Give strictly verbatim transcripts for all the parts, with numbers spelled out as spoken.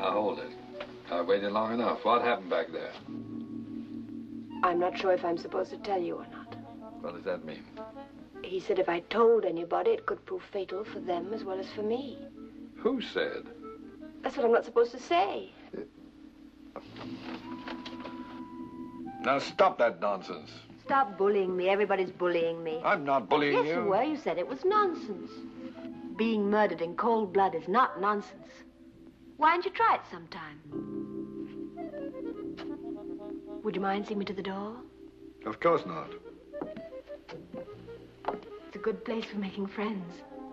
Now, hold it. I waited long enough. What happened back there? I'm not sure if I'm supposed to tell you or not. What does that mean? He said if I told anybody, it could prove fatal for them as well as for me. Who said? That's what I'm not supposed to say. Now, stop that nonsense. Stop bullying me. Everybody's bullying me. I'm not bullying yes, you. Yes, you were. You said it was nonsense. Being murdered in cold blood is not nonsense. Why don't you try it sometime? Would you mind seeing me to the door? Of course not. It's a good place for making friends.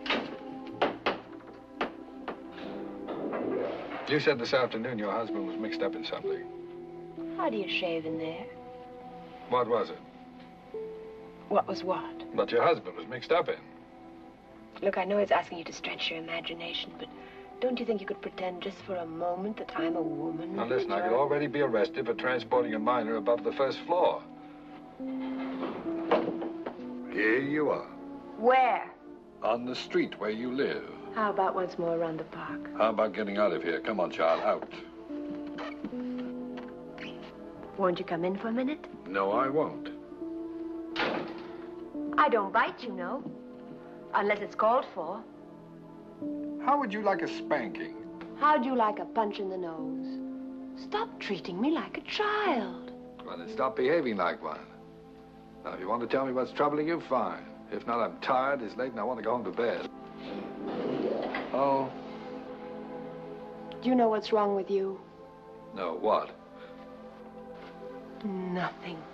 You said this afternoon your husband was mixed up in something. How do you shave in there? What was it? What was what? What your husband was mixed up in. Look, I know it's asking you to stretch your imagination, but don't you think you could pretend just for a moment that I'm a woman? Now listen, I could already be arrested for transporting a minor above the first floor. Here you are. Where? On the street where you live. How about once more around the park? How about getting out of here? Come on, child, out. Won't you come in for a minute? No, I won't. I don't bite, you know. Unless it's called for. How would you like a spanking? How'd you like a punch in the nose? Stop treating me like a child. Well, then stop behaving like one. Now, if you want to tell me what's troubling you, fine. If not, I'm tired, it's late, and I want to go home to bed. Oh? Do you know what's wrong with you? No, what? Nothing.